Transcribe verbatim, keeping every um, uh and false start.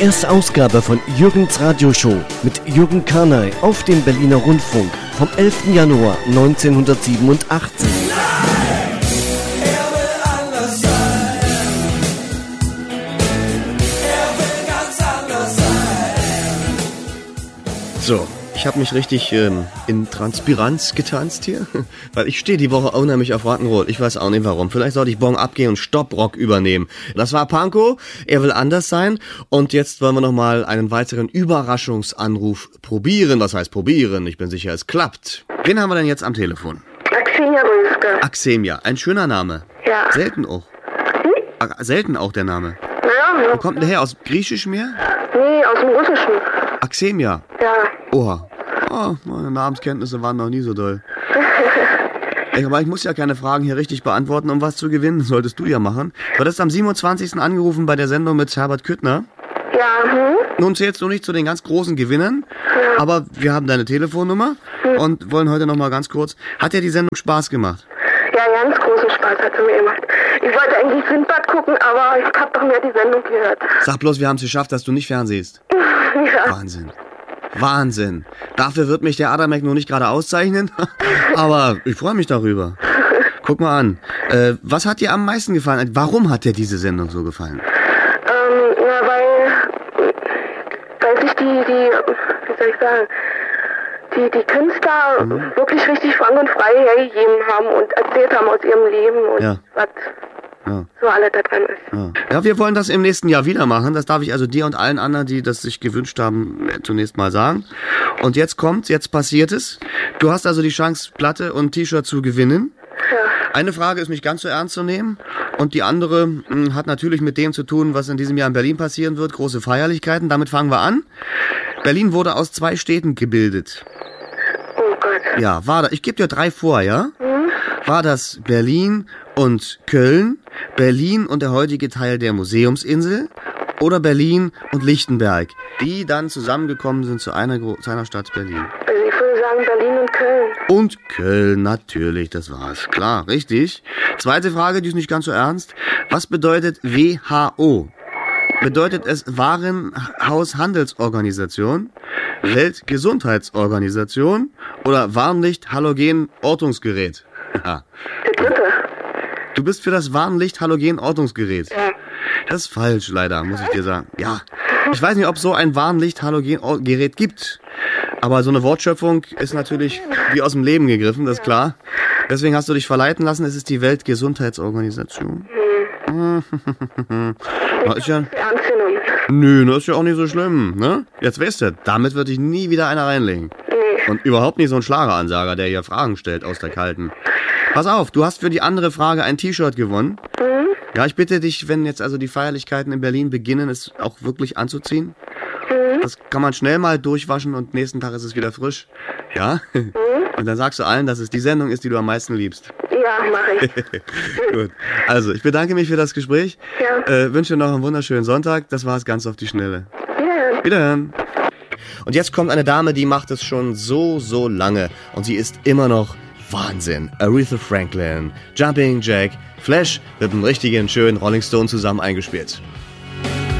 Die erste Ausgabe von Jürgens Radioshow mit Jürgen Karnay auf dem Berliner Rundfunk vom elften Januar neunzehnhundertsiebenundachtzig. So, ich habe mich richtig ähm, in Transpiranz getanzt hier, weil ich stehe die Woche unheimlich auf Rock'n'Roll. Ich weiß auch nicht warum. Vielleicht sollte ich Bon abgehen und Stopp-Rock übernehmen. Das war Pankow, er will anders sein. Und jetzt wollen wir nochmal einen weiteren Überraschungsanruf probieren. Was heißt probieren? Ich bin sicher, es klappt. Wen haben wir denn jetzt am Telefon? Axemia Röske. Axemia, ein schöner Name. Ja. Selten auch. Hm? A- selten auch der Name. Ja, Wo kommt denn der her? Aus Griechisch mehr? nee, aus dem Russischen. Axemia. Ja. Oha. Oh, meine Namenskenntnisse waren noch nie so doll. Ey, aber ich muss ja keine Fragen hier richtig beantworten, um was zu gewinnen. Solltest du ja machen. Du hattest am siebenundzwanzigsten angerufen bei der Sendung mit Herbert Küttner. Ja, hm? Nun zählst du nicht zu den ganz großen Gewinnern, Ja. aber wir haben deine Telefonnummer und wollen heute noch mal ganz kurz. Hat dir die Sendung Spaß gemacht? Ja, ganz großen Spaß hat sie mir gemacht. Ich wollte eigentlich Sindbad gucken, aber ich hab doch mehr die Sendung gehört. Sag bloß, wir haben es geschafft, dass du nicht fernsiehst. Ja. Wahnsinn. Wahnsinn. Dafür wird mich der Adamek nur nicht gerade auszeichnen, aber ich freue mich darüber. Guck mal an. Äh, was hat dir am meisten gefallen? Warum hat dir diese Sendung so gefallen? Ähm, ja, weil, weil sich die, die, wie soll ich sagen, die, die Künstler Mhm. wirklich richtig frank und frei hergegeben haben und erzählt haben aus ihrem Leben und Ja. was Ja. so alles da dran ist. Ja. ja, wir wollen das im nächsten Jahr wieder machen. Das darf ich also dir und allen anderen, die das sich gewünscht haben, zunächst mal sagen. Und jetzt kommt, jetzt passiert es. Du hast also die Chance, Platte und T-Shirt zu gewinnen. Ja. Eine Frage ist nicht ganz so ernst zu nehmen. Und die andere mh, hat natürlich mit dem zu tun, was in diesem Jahr in Berlin passieren wird. Große Feierlichkeiten. Damit fangen wir an. Berlin wurde aus zwei Städten gebildet. Oh Gott. Ja, war da. Ich gebe dir drei vor, ja? Hm? War das Berlin und Köln, Berlin und der heutige Teil der Museumsinsel oder Berlin und Lichtenberg, die dann zusammengekommen sind zu einer, Gro- zu einer Stadt Berlin? Also ich würde sagen Berlin und Köln. Und Köln, natürlich, das war's. Klar, richtig. Zweite Frage, die ist nicht ganz so ernst. Was bedeutet W H O? Bedeutet es Warenhaushandelsorganisation, Weltgesundheitsorganisation oder Warnlicht-Halogen-Ortungsgerät? Ja. Der dritte. Du bist für das Warnlicht-Halogen-Ortungsgerät. Ja. Das ist falsch, leider, muss ich dir sagen. Ja, ich weiß nicht, ob es so ein Warnlicht-Halogen-Gerät gibt. Aber so eine Wortschöpfung ist natürlich wie aus dem Leben gegriffen, das ist klar. Deswegen hast du dich verleiten lassen, es ist die Weltgesundheitsorganisation. Na, ist ja, Ernst genommen. nö, das ist ja auch nicht so schlimm, ne? Jetzt weißt du, damit wird dich nie wieder einer reinlegen. Nee. Und überhaupt nicht so ein Schlageransager, der hier Fragen stellt aus der Kalten. Pass auf, du hast für die andere Frage ein T-Shirt gewonnen. Hm? Ja, ich bitte dich, wenn jetzt also die Feierlichkeiten in Berlin beginnen, es auch wirklich anzuziehen. Hm? Das kann man schnell mal durchwaschen und nächsten Tag ist es wieder frisch. Ja? Hm? Und dann sagst du allen, dass es die Sendung ist, die du am meisten liebst. Ja, mache ich. Gut. Also, ich bedanke mich für das Gespräch. Ja. Äh, wünsche noch einen wunderschönen Sonntag. Das war es ganz auf die Schnelle. Wiederhören. Wiederhören. Und jetzt kommt eine Dame, die macht es schon so, so lange. Und sie ist immer noch Wahnsinn. Aretha Franklin, Jumping Jack, Flash mit einem richtigen, schönen Rolling Stone zusammen eingespielt.